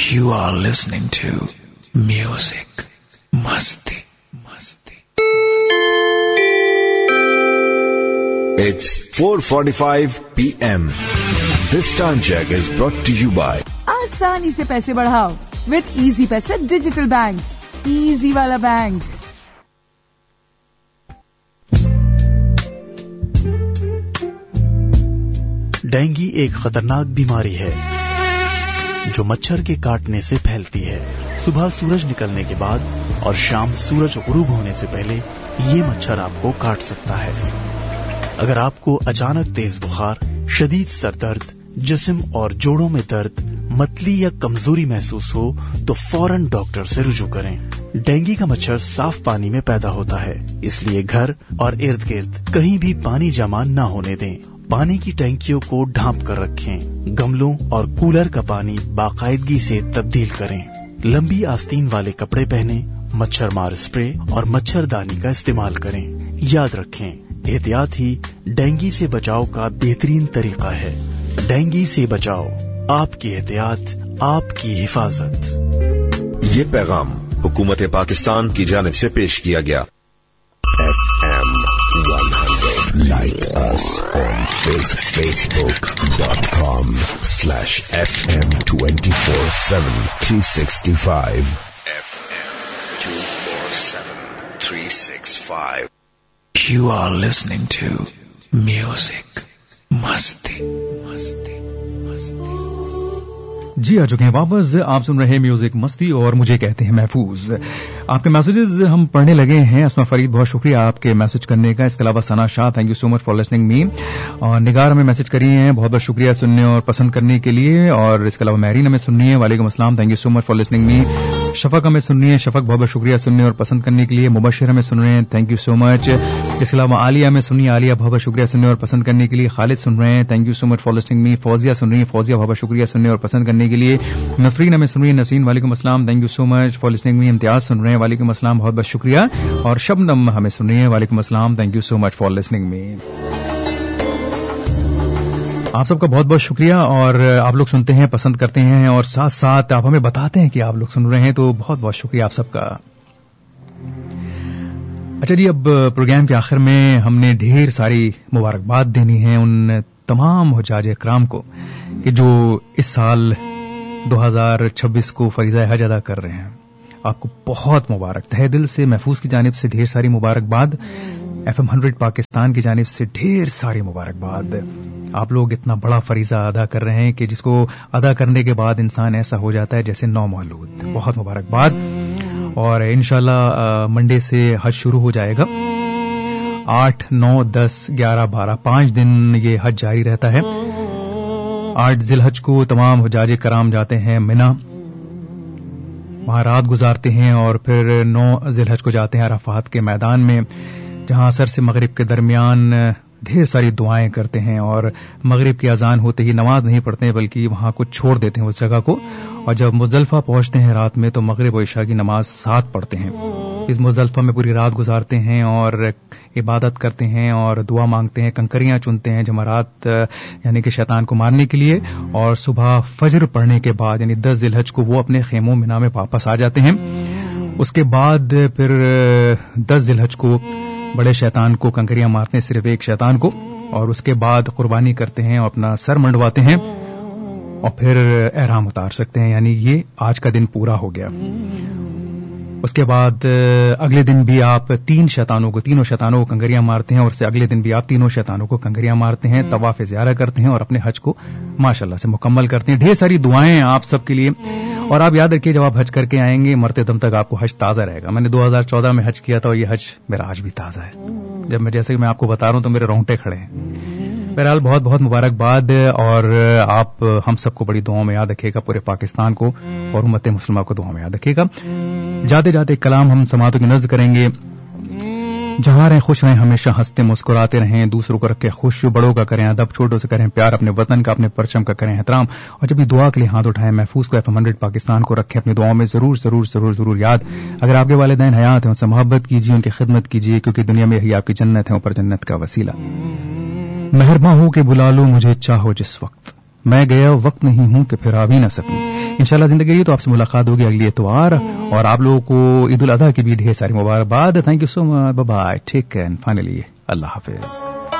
You are listening to Music Masti. It's 4:45 p.m. This time check is brought to you by आसानी से पैसे बढ़ाओ with Easy Paisa Digital Bank. Easy वाला bank. Dengue एक खतरनाक बीमारी है जो मच्छर के काटने से फैलती है। सुबह सूरज निकलने के बाद और शाम सूरज गुरूब होने से पहले ये मच्छर आपको काट सकता है। अगर आपको अचानक तेज बुखार, शदीद सर दर्द, जिस्म और जोड़ों में दर्द, मतली या कमजोरी महसूस हो तो फौरन डॉक्टर से रुजू करें। डेंगू का मच्छर साफ पानी में पैदा होता है, इसलिए घर और इर्द गिर्द कहीं भी पानी जमा न होने दें। पानी की टैंकियों को ढांप कर रखें। गमलों और कूलर का पानी बाकायदगी से तब्दील करें। लंबी आस्तीन वाले कपड़े पहने, मच्छर मार स्प्रे और मच्छरदानी का इस्तेमाल करें। याद रखें, एहतियात ही डेंगू से बचाव का बेहतरीन तरीका है। डेंगू से बचाओ, आपकी एहतियात, आपकी हिफाजत। ये पैगाम हुकूमत पाकिस्तान की जानिब से पेश किया गया। FM 100. Like us on Facebook.com/FM 24/7 365. FM 24/7 365. You are listening to Music Masti. जी आ चुके हैं वापस। आप सुन रहे हैं म्यूजिक मस्ती और मुझे कहते हैं महफूज। आपके मैसेजेस हम पढ़ने लगे हैं। अस्मा फरीद, बहुत शुक्रिया आपके मैसेज करने का। इसके अलावा सना Shah, thank you so much for listening me. और निगार हमें मैसेज करी हैं, बहुत बहुत शुक्रिया सुनने और पसंद करने के लिए। और इसके अलावा मैरीन हमें सुननी है, वालेकुम अस्सलाम, thank you so much for listening me. Shafaq हमें सुननी है, शफक बहुत बहुत शुक्रिया सुनने और पसंद करने के लिए। मुबशिर हमें सुन रहे हैं, थैंक यू सो मच। इसके अलावा आलिया हमें सुनिए, आलिया बहुत बहुत शुक्रिया सुनने और पसंद करने के लिए। खालिद सुन रहे हैं, thank you so much for listening me. Fauzia सुन रही है, फौजिया बहुत बहुत शुक्रिया सुनने और पसंद करने के लिए। नफरीन हमें सुन रही है, नसीन वालेकुम अस्सलाम, thank you so much for listening me. Imtiaz सुन रहे हैं, वालेकुम अस्सलाम, बहुत बहुत शुक्रिया। और शबनम हमें सुन रही है, वालेकुम अस्सलाम, thank you so much for listening me. आप सबका बहुत बहुत शुक्रिया। और आप लोग सुनते हैं, पसंद करते हैं और साथ साथ आप हमें बताते हैं कि आप लोग सुन रहे हैं, तो बहुत बहुत शुक्रिया आप सबका। अच्छा जी, अब प्रोग्राम के आखिर में हमने ढेर सारी मुबारकबाद देनी है उन तमाम हुज्जाज इकराम को कि जो इस साल 2026 को फरीज़ा हज अदा कर रहे हैं। आपको बहुत मुबारक, तहे दिल से महफूज की जानिब से ढेर सारी मुबारकबाद, FM 100 पाकिस्तान की जानिब से ढेर सारी मुबारकबाद। आप लोग इतना बड़ा फरीज़ा अदा कर रहे हैं कि जिसको अदा करने के बाद इंसान ऐसा हो जाता है जैसे नौमौलूद। बहुत मुबारकबाद। और इंशाल्लाह मंडे से हज शुरू हो जाएगा। 8, 9, 10, 11, 12 5 दिन ये हज जारी रहता है। 8 जिलहज को तमाम हुज्जाज कराम जाते हैं मिना, वहां रात गुजारते हैं और फिर 9 जिलहज को जाते हैं अराफात के मैदान में, जहां असर से मगरिब के दरमियान ढेर सारी दुआएं करते हैं। और मगरिब की अजान होते ही नमाज नहीं पढ़ते हैं, बल्कि वहां कुछ छोड़ देते हैं उस जगह को। और जब मुज़दलिफा पहुंचते हैं रात में, तो मगरिब और इशा की नमाज साथ पढ़ते हैं। इस मुज़दलिफा में पूरी रात गुजारते हैं और इबादत करते हैं और दुआ मांगते हैं, कंकरियां चुनते हैं जमरात यानी कि शैतान को मारने के लिए। और सुबह फजर पढ़ने के बाद यानी 10 जिलहज को वो अपने खेमों मिना में वापस आ जाते हैं। उसके बाद फिर 10 जिलहज को बड़े शैतान को कंकरियां मारते हैं, सिर्फ एक शैतान को। और उसके बाद कुर्बानी करते हैं और अपना सर मंडवाते हैं और फिर एहराम उतार सकते हैं, यानी ये आज का दिन पूरा हो गया। उसके बाद अगले दिन भी आप तीनों शैतानों को कंकरियां मारते हैं और उससे अगले दिन भी आप तीनों शैतानों को कंकरियां मारते हैं, तवाफ ज़ियारा करते हैं और अपने हज को माशाल्लाह से मुकम्मल करते हैं। ढेर सारी दुआएं आप सबके लिए। और आप याद रखिए, जब आप हज करके आएंगे, मरते दम तक आपको हज ताज़ा रहेगा। मैंने 2014 में हज किया था और ये हज मेरा आज भी ताज़ा है। जब जैसे कि मैं आपको बता रहा हूं तो मेरे रोंगटे खड़े हैं। बहरहाल बहुत बहुत मुबारकबाद। और आप हम सबको बड़ी दुआओं में याद रखिएगा, पूरे पाकिस्तान को और उम्मत मुस्लिमा को दुआओं में याद रखिएगा। जाते जाते कलाम हम समातों की नज़्र करेंगे। जहां रहें खुश रहें, हमेशा हंसते मुस्कुराते रहें, दूसरों को रखें खुश, बड़ों का करें अदब, छोटों से करें प्यार, अपने वतन का अपने परचम का करें एहतराम। और जब भी दुआ के लिए हाथ उठाएं, महफूज को FM 100 पाकिस्तान को रखें अपनी दुआओं में जरूर जरूर जरूर जरूर याद। अगर आपके वालिदैन हयात हैं, उनसे मोहब्बत कीजिए, उनकी खिदमत कीजिए, क्योंकि दुनिया में यही आपकी जन्नत है, ऊपर जन्नत का वसीला। मेहरबान हो के बुला लो मुझे चाहो जिस वक्त, میں گیا وقت نہیں ہوں کہ پھر آ بھی نہ سکوں. انشاءاللہ زندگی ہے تو آپ سے ملاقات ہوگی اگلی اتوار, اور آپ لوگوں کو عید الاضحیٰ کی بھی ڈھیر ساری مبارکباد. Thank you so much, bye bye, take care, and finally اللہ حافظ.